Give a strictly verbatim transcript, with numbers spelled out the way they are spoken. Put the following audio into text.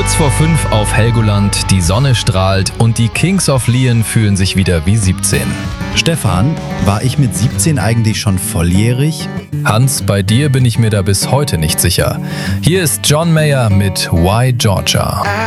Kurz vor fünf auf Helgoland, die Sonne strahlt und die Kings of Leon fühlen sich wieder wie siebzehn. Stefan, war ich mit siebzehn eigentlich schon volljährig? Hans, bei dir bin ich mir da bis heute nicht sicher. Hier ist John Mayer mit Why Georgia.